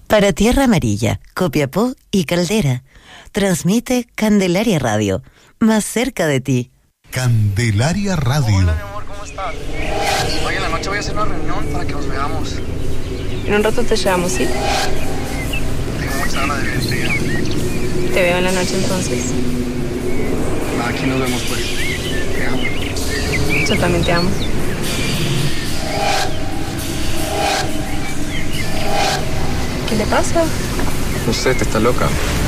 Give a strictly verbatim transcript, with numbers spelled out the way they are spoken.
Para Tierra Amarilla, Copiapó y Caldera, transmite Candelaria Radio, más cerca de ti. Candelaria Radio. Hola, mi amor, ¿cómo estás? Hoy en la noche voy a hacer una reunión para que nos veamos. En un rato te llevamos, ¿sí? Tengo mucha ganas de verte ya. Te veo en la noche entonces. Aquí nos vemos pues. Te amo. Yo también te amo. ¿Qué le pasa? No sé, te está loca.